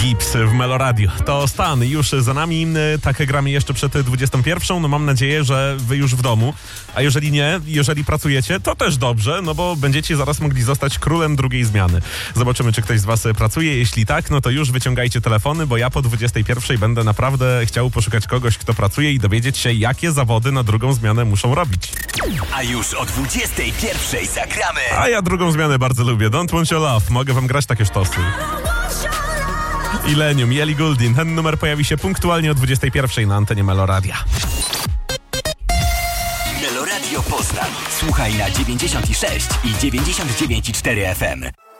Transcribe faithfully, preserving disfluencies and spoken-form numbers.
Gibbs w Meloradio. To stan już za nami, tak gramy jeszcze przed dwudziestą pierwszą, no mam nadzieję, że wy już w domu, a jeżeli nie, jeżeli pracujecie, to też dobrze, no bo będziecie zaraz mogli zostać królem drugiej zmiany. Zobaczymy, czy ktoś z was pracuje, jeśli tak, no to już wyciągajcie telefony, bo ja po dwudziestej pierwszej będę naprawdę chciał poszukać kogoś, kto pracuje i dowiedzieć się, jakie zawody na drugą zmianę muszą robić. A już o dwudziestej pierwszej zagramy. A ja drugą zmianę bardzo lubię, Don't Want Your Love, mogę wam grać takie sztosy. Illenium, Ellie Goulding. Ten numer pojawi się punktualnie o dwudziestej pierwszej na antenie Meloradia. Meloradio Poznań. Słuchaj na dziewięćdziesiąt sześć i dziewięćdziesiąt dziewięć i cztery F M.